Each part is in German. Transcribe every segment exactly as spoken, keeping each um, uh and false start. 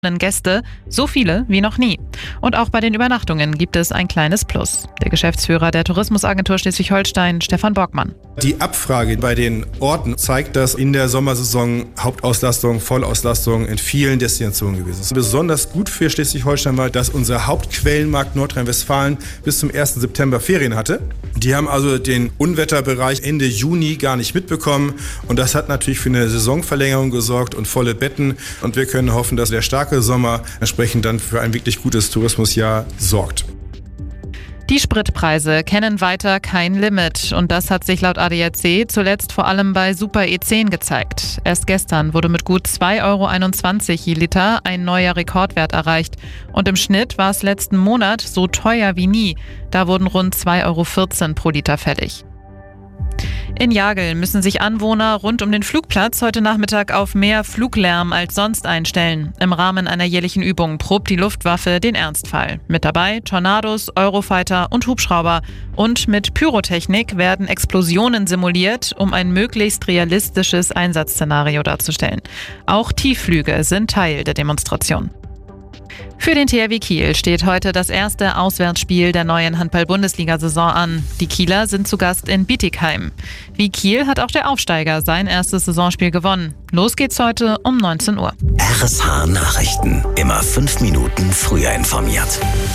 Gäste, so viele wie noch nie. Und auch bei den Übernachtungen gibt es ein kleines Plus. Der Geschäftsführer der Tourismusagentur Schleswig-Holstein, Stefan Borgmann. Die Abfrage bei den Orten zeigt, dass in der Sommersaison Hauptauslastung, Vollauslastung in vielen Destinationen gewesen ist. Besonders gut für Schleswig-Holstein war, dass unser Hauptquellenmarkt Nordrhein-Westfalen bis zum ersten September Ferien hatte. Die haben also den Unwetterbereich Ende Juni gar nicht mitbekommen und das hat natürlich für eine Saisonverlängerung gesorgt und volle Betten und wir können hoffen, dass der starke Sommer entsprechend dann für ein wirklich gutes Tourismusjahr sorgt. Die Spritpreise kennen weiter kein Limit und das hat sich laut A D A C zuletzt vor allem bei Super E zehn gezeigt. Erst gestern wurde mit gut zwei Euro einundzwanzig je Liter ein neuer Rekordwert erreicht und im Schnitt war es letzten Monat so teuer wie nie. Da wurden rund zwei Euro vierzehn pro Liter fällig. In Jagel müssen sich Anwohner rund um den Flugplatz heute Nachmittag auf mehr Fluglärm als sonst einstellen. Im Rahmen einer jährlichen Übung probt die Luftwaffe den Ernstfall. Mit dabei Tornados, Eurofighter und Hubschrauber. Und mit Pyrotechnik werden Explosionen simuliert, um ein möglichst realistisches Einsatzszenario darzustellen. Auch Tiefflüge sind Teil der Demonstration. Für den T H W Kiel steht heute das erste Auswärtsspiel der neuen Handball-Bundesliga-Saison an. Die Kieler sind zu Gast in Bietigheim. Wie Kiel hat auch der Aufsteiger sein erstes Saisonspiel gewonnen. Los geht's heute um neunzehn Uhr. R S H Nachrichten. Immer fünf Minuten früher informiert.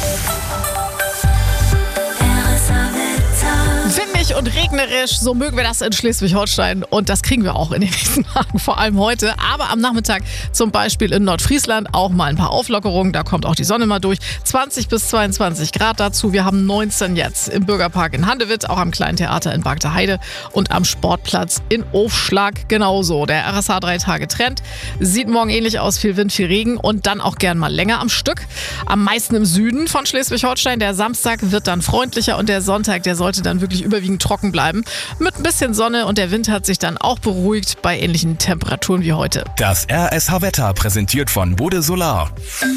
Windig und regnerisch, so mögen wir das in Schleswig-Holstein und das kriegen wir auch in den nächsten Tagen, vor allem heute. Aber am Nachmittag zum Beispiel in Nordfriesland auch mal ein paar Auflockerungen, da kommt auch die Sonne mal durch. zwanzig bis zweiundzwanzig Grad dazu, wir haben neunzehn jetzt im Bürgerpark in Handewitt, auch am Kleinen Theater in Bagdeheide und am Sportplatz in Ofschlag genauso. Der R S H drei Tage Trend sieht morgen ähnlich aus, viel Wind, viel Regen und dann auch gern mal länger am Stück. Am meisten im Süden von Schleswig-Holstein, der Samstag wird dann freundlicher und der Sonntag, der sollte dann wirklich überwiegend trocken bleiben. Mit ein bisschen Sonne und der Wind hat sich dann auch beruhigt bei ähnlichen Temperaturen wie heute. Das R S H-Wetter präsentiert von Bode Solar.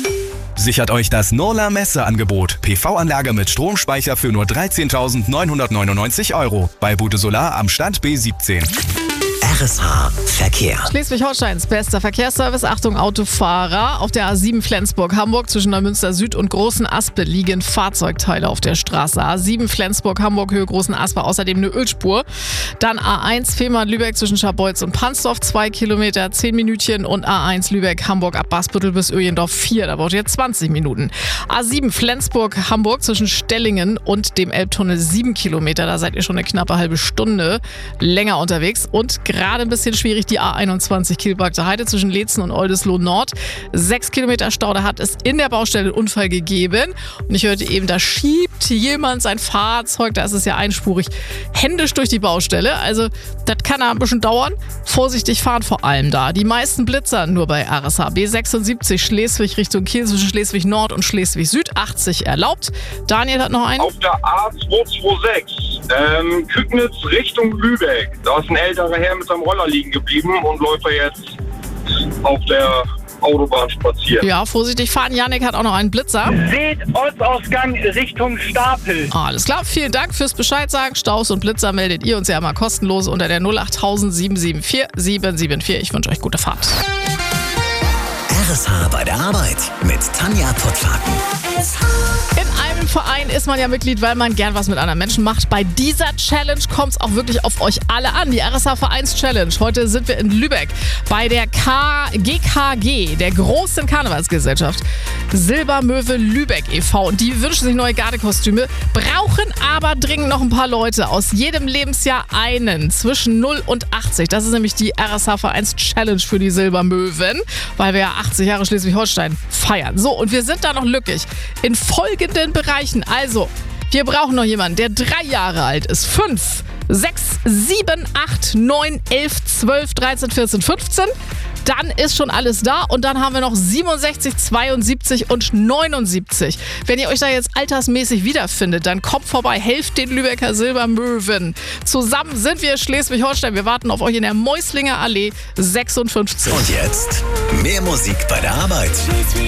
Sichert euch das Norla Messeangebot. P V-Anlage mit Stromspeicher für nur dreizehntausendneunhundertneunundneunzig Euro. Bei Bode Solar am Stand B siebzehn. R S H Verkehr. Schleswig-Holsteins bester Verkehrsservice. Achtung Autofahrer. Auf der A sieben Flensburg-Hamburg zwischen Neumünster Süd und Großen Aspe liegen Fahrzeugteile auf der Straße. A sieben Flensburg-Hamburg Höhe Großen Aspe, außerdem eine Ölspur. Dann A eins Fehmarn-Lübeck zwischen Scharbeutz und Pansdorf, zwei Kilometer, zehn Minütchen. Und A eins Lübeck-Hamburg ab Basbüttel bis Öjendorf vier, da braucht ihr zwanzig Minuten. A sieben Flensburg-Hamburg zwischen Stellingen und dem Elbtunnel sieben Kilometer, da seid ihr schon eine knappe halbe Stunde länger unterwegs. Und gerade ein bisschen schwierig die A einundzwanzig Kiel-Bagdeheide zwischen Leetzen und Oldesloe Nord. Sechs Kilometer Stau, da hat es in der Baustelle einen Unfall gegeben. Und ich hörte eben, da schiebt jemand sein Fahrzeug, da ist es ja einspurig, händisch durch die Baustelle. Also das kann da ein bisschen dauern. Vorsichtig fahren vor allem da. Die meisten Blitzer nur bei R S H. B sechsundsiebzig Schleswig Richtung Kiel zwischen Schleswig Nord und Schleswig Süd. achtzig erlaubt. Daniel hat noch einen. Auf der A zweihundersechsundzwanzig, ähm, Kügnitz Richtung Lübeck. Da ist ein älterer Herr mit seinem Roller liegen geblieben und läuft er jetzt auf der Autobahn spazieren. Ja, vorsichtig fahren. Janik hat auch noch einen Blitzer. Seht Ortsausgang Richtung Stapel. Alles klar, vielen Dank fürs Bescheid sagen. Staus und Blitzer meldet ihr uns ja immer kostenlos unter der null acht null sieben sieben vier sieben sieben vier. Ich wünsche euch gute Fahrt. R S H bei der Arbeit mit Tanja Puttlaken. In einem Verein ist man ja Mitglied, weil man gern was mit anderen Menschen macht. Bei dieser Challenge kommt es auch wirklich auf euch alle an. Die R S H Vereins Challenge. Heute sind wir in Lübeck bei der K G K G, der großen Karnevalsgesellschaft Silbermöwe Lübeck e V. Und die wünschen sich neue Gardekostüme, brauchen aber dringend noch ein paar Leute. Aus jedem Lebensjahr einen zwischen null und achtzig. Das ist nämlich die R S H Vereins Challenge für die Silbermöwen, weil wir ja achtzig Jahre Schleswig-Holstein feiern. So, und wir sind da noch lückig in folgenden Bereichen. Also, wir brauchen noch jemanden, der drei Jahre alt ist. fünf, sechs, sieben, acht, neun, elf, zwölf, dreizehn, vierzehn, fünfzehn. Dann ist schon alles da und dann haben wir noch siebenundsechzig, zweiundsiebzig und neunundsiebzig. Wenn ihr euch da jetzt altersmäßig wiederfindet, dann kommt vorbei, helft den Lübecker Silbermöwen. Zusammen sind wir Schleswig-Holstein. Wir warten auf euch in der Mäuslinger Allee sechsundfünfzig. Und jetzt mehr Musik bei der Arbeit.